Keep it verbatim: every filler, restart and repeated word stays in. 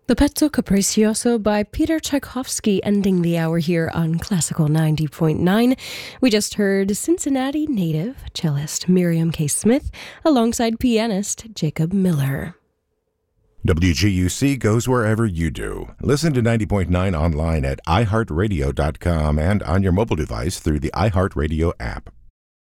The Pezzo Capriccioso by Peter Tchaikovsky, ending the hour here on Classical ninety point nine. We just heard Cincinnati native cellist Miriam K. Smith alongside pianist Jacob Miller. W G U C goes wherever you do. Listen to ninety point nine online at i heart radio dot com and on your mobile device through the iHeartRadio app.